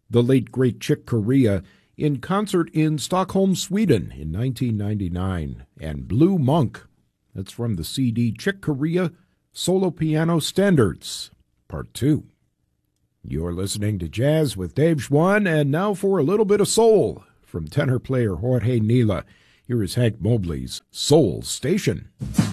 the late great Chick Corea, in concert in Stockholm, Sweden in 1999, and Blue Monk. That's from the CD Chick Corea Solo Piano Standards, Part 2. You're listening to Jazz with Dave Schwann, and now for a little bit of soul from tenor player Jorge Nila. Here is Hank Mobley's Soul Station.